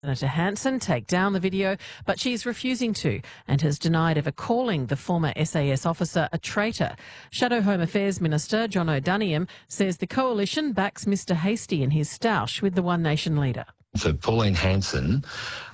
Senator Hanson take down the video, but she's refusing to and has denied ever calling the former SAS officer a traitor. Shadow Home Affairs Minister John O'Doniam says the coalition backs Mr Hastie in his stoush with the One Nation leader. For Pauline Hanson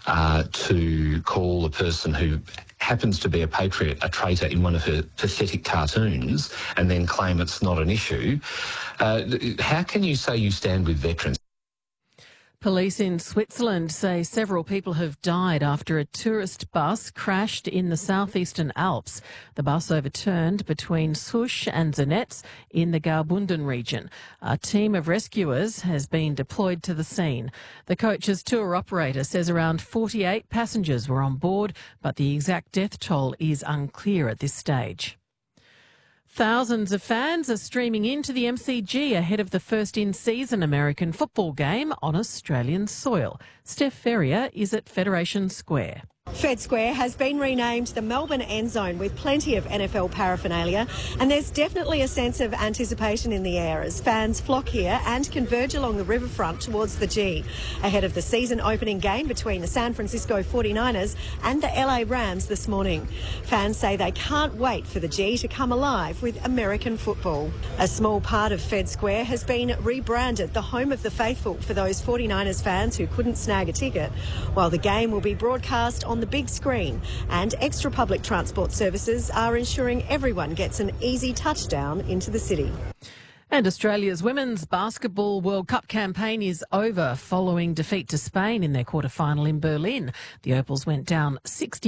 to call a person who happens to be a patriot a traitor in one of her pathetic cartoons and then claim it's not an issue, how can you say you stand with veterans? Police in Switzerland say several people have died after a tourist bus crashed in the southeastern Alps. The bus overturned between Souche and Zenetz in the Graubünden region. A team of rescuers has been deployed to the scene. The coach's tour operator says around 48 passengers were on board, but the exact death toll is unclear at this stage. Thousands of fans are streaming into the MCG ahead of the first in-season American football game on Australian soil. Steph Ferrier is at Federation Square. Fed Square has been renamed the Melbourne End Zone with plenty of NFL paraphernalia, and there's definitely a sense of anticipation in the air as fans flock here and converge along the riverfront towards the G ahead of the season opening game between the San Francisco 49ers and the LA Rams this morning. Fans say they can't wait for the G to come alive with American football. A small part of Fed Square has been rebranded the home of the faithful for those 49ers fans who couldn't snag a ticket, while the game will be broadcast on the big screen, and extra public transport services are ensuring everyone gets an easy touchdown into the city. And Australia's Women's Basketball World Cup campaign is over following defeat to Spain in their quarter-final in Berlin. The Opals went down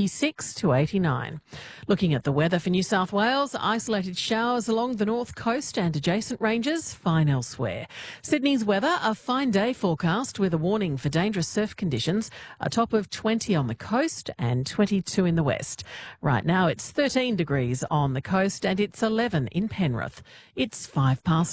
66-89. Looking at the weather for New South Wales, isolated showers along the north coast and adjacent ranges, fine elsewhere. Sydney's weather, a fine day forecast with a warning for dangerous surf conditions, a top of 20 on the coast and 22 in the west. Right now it's 13 degrees on the coast and it's 11 in Penrith. It's 8:05.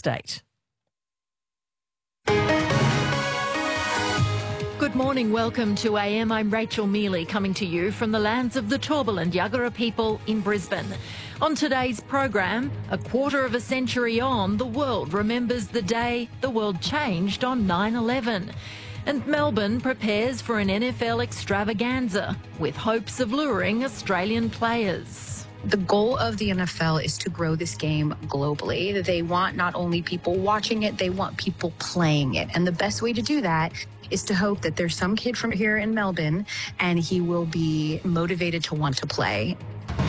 Good morning, welcome to AM. I'm Rachel Mealy coming to you from the lands of the Turrbal and Yagara people in Brisbane. On today's program, a quarter of a century on, the world remembers the day the world changed on 9/11. And Melbourne prepares for an NFL extravaganza with hopes of luring Australian players. The goal of the NFL is to grow this game globally. They want not only people watching it, they want people playing it. And the best way to do that is to hope that there's some kid from here in Melbourne and he will be motivated to want to play.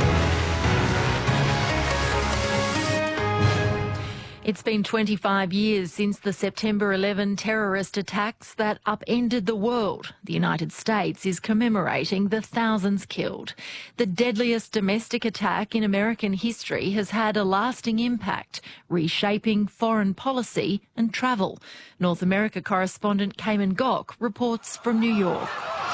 It's been 25 years since the September 11 terrorist attacks that upended the world. The United States is commemorating the thousands killed. The deadliest domestic attack in American history has had a lasting impact, reshaping foreign policy and travel. North America correspondent Cayman Gok reports from New York.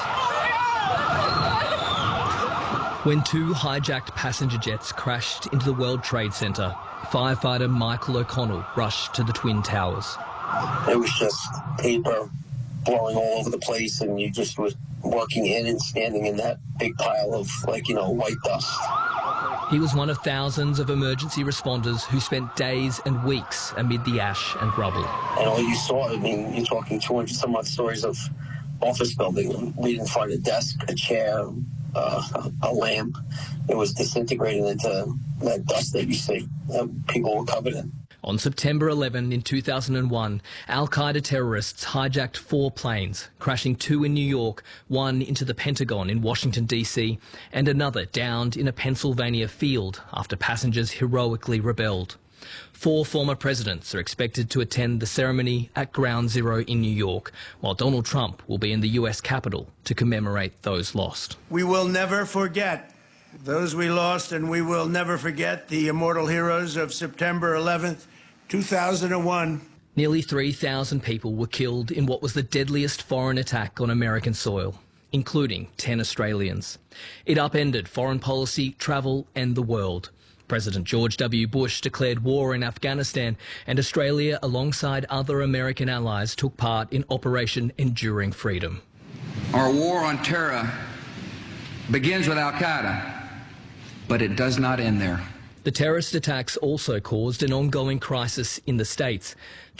When two hijacked passenger jets crashed into the World Trade Center, firefighter Michael O'Connell rushed to the Twin Towers. It was just paper blowing all over the place, and you just were working in and standing in that big pile of, white dust. He was one of thousands of emergency responders who spent days and weeks amid the ash and rubble. And all you saw, you're talking 200 some odd stories of office building. We didn't find a desk, a chair, a lamp. It was disintegrating into that dust that you see that people were covered in. On September 11 in 2001, Al-Qaeda terrorists hijacked 4 planes, crashing 2 in New York, 1 into the Pentagon in Washington, D.C., and another downed in a Pennsylvania field after passengers heroically rebelled. 4 former presidents are expected to attend the ceremony at Ground Zero in New York, while Donald Trump will be in the US Capitol to commemorate those lost. We will never forget those we lost, and we will never forget the immortal heroes of September 11th, 2001. Nearly 3,000 people were killed in what was the deadliest foreign attack on American soil, including 10 Australians. It upended foreign policy, travel and the world. President George W. Bush declared war in Afghanistan, and Australia, alongside other American allies, took part in Operation Enduring Freedom. Our war on terror begins with Al-Qaeda, but it does not end there. The terrorist attacks also caused an ongoing crisis in the States.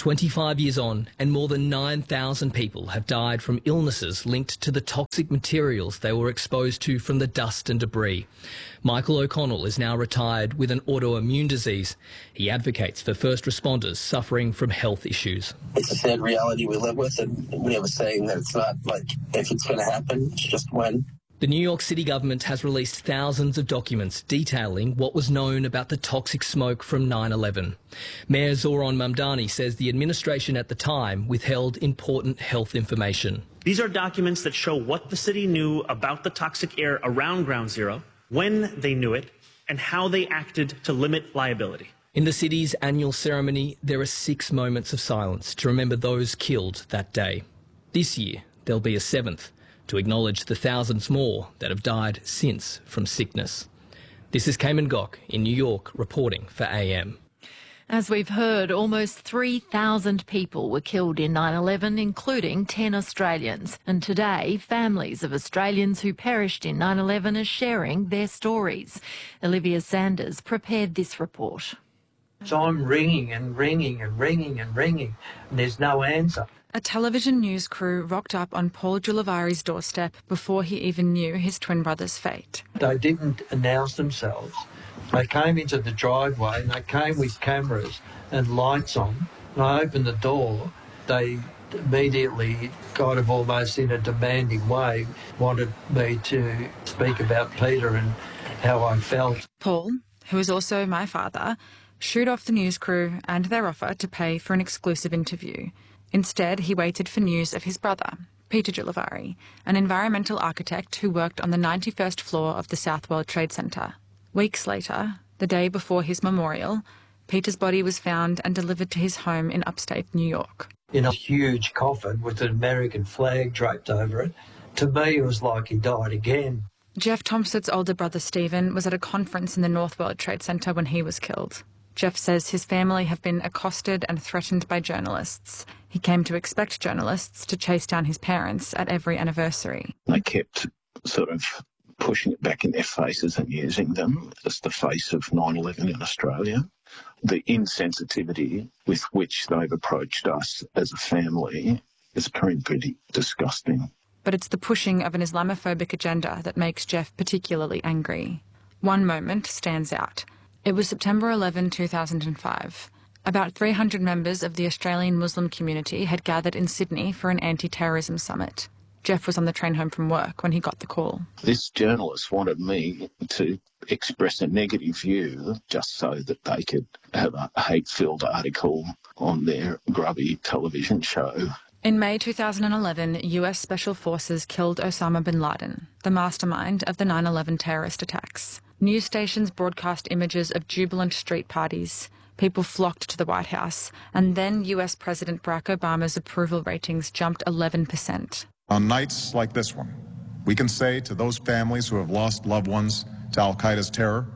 25 years on, and more than 9,000 people have died from illnesses linked to the toxic materials they were exposed to from the dust and debris. Michael O'Connell is now retired with an autoimmune disease. He advocates for first responders suffering from health issues. It's a sad reality we live with, and we have a saying that it's not like if it's going to happen, it's just when. The New York City government has released thousands of documents detailing what was known about the toxic smoke from 9/11. Mayor Zoran Mamdani says the administration at the time withheld important health information. These are documents that show what the city knew about the toxic air around Ground Zero, when they knew it, and how they acted to limit liability. In the city's annual ceremony, there are 6 moments of silence to remember those killed that day. This year, there'll be a 7th, to acknowledge the thousands more that have died since from sickness. This is Cayman Gok in New York reporting for AM. As we've heard, almost 3,000 people were killed in 9/11, including 10 Australians. And today, families of Australians who perished in 9/11 are sharing their stories. Olivia Sanders prepared this report. So I'm ringing and ringing and ringing and ringing, and there's no answer. A television news crew rocked up on Paul Giulivari's doorstep before he even knew his twin brother's fate. They didn't announce themselves. They came into the driveway and they came with cameras and lights on. And I opened the door. They immediately, kind of almost in a demanding way, wanted me to speak about Peter and how I felt. Paul, who is also my father, shooed off the news crew and their offer to pay for an exclusive interview. Instead, he waited for news of his brother, Peter Giulivari, an environmental architect who worked on the 91st floor of the South World Trade Center. Weeks later, the day before his memorial, Peter's body was found and delivered to his home in upstate New York. In a huge coffin with an American flag draped over it. To me, it was like he died again. Jeff Thompson's older brother Stephen was at a conference in the North World Trade Center when he was killed. Jeff says his family have been accosted and threatened by journalists. He came to expect journalists to chase down his parents at every anniversary. They kept sort of pushing it back in their faces and using them as the face of 9/11 in Australia. The insensitivity with which they've approached us as a family is pretty disgusting. But it's the pushing of an Islamophobic agenda that makes Jeff particularly angry. One moment stands out. It was September 11, 2005. About 300 members of the Australian Muslim community had gathered in Sydney for an anti-terrorism summit. Jeff was on the train home from work when he got the call. This journalist wanted me to express a negative view just so that they could have a hate-filled article on their grubby television show. In May 2011, US Special Forces killed Osama bin Laden, the mastermind of the 9/11 terrorist attacks. News stations broadcast images of jubilant street parties. People flocked to the White House, and then US President Barack Obama's approval ratings jumped 11%. On nights like this one, we can say to those families who have lost loved ones to al-Qaeda's terror,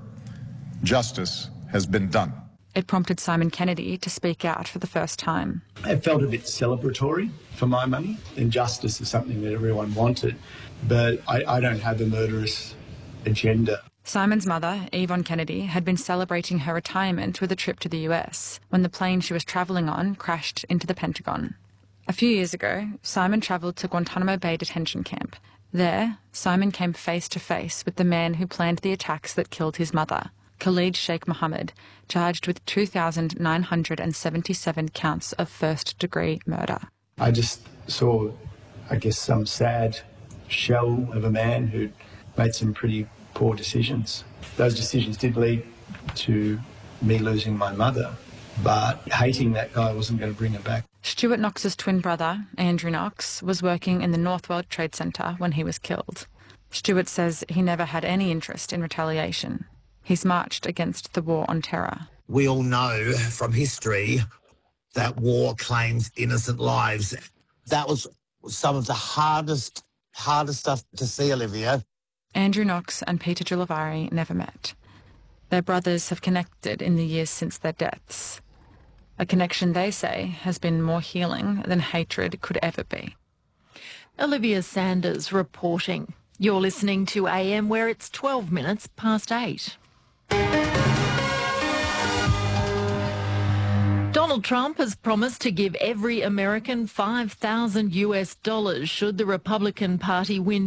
justice has been done. It prompted Simon Kennedy to speak out for the first time. It felt a bit celebratory for my money. Injustice is something that everyone wanted, but I don't have a murderous agenda. Simon's mother, Yvonne Kennedy, had been celebrating her retirement with a trip to the US when the plane she was travelling on crashed into the Pentagon. A few years ago, Simon travelled to Guantanamo Bay detention camp. There, Simon came face to face with the man who planned the attacks that killed his mother, Khalid Sheikh Mohammed, charged with 2,977 counts of first-degree murder. I just saw, some sad shell of a man who'd made some pretty poor decisions. Those decisions did lead to me losing my mother, but hating that guy wasn't going to bring her back. Stuart Knox's twin brother, Andrew Knox, was working in the North World Trade Center when he was killed. Stuart says he never had any interest in retaliation. He's marched against the war on terror. We all know from history that war claims innocent lives. That was some of the hardest stuff to see, Olivia. Andrew Knox and Peter Giulivari never met. Their brothers have connected in the years since their deaths. A connection they say has been more healing than hatred could ever be. Olivia Sanders reporting. You're listening to AM where it's 12 minutes past 8. Donald Trump has promised to give every American $5,000 should the Republican Party win